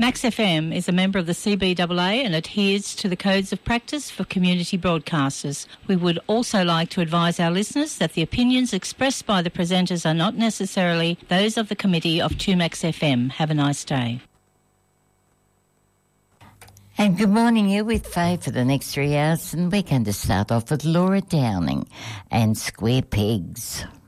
Max FM is a member of the CBAA and adheres to the codes of practice for community broadcasters. We would also like to advise our listeners that the opinions expressed by the presenters are not necessarily those of the committee of 2Max FM. Have a nice day. And good morning, you're with Faye for the next 3 hours, and we're going to start off with Laura Downing and Square Pegs.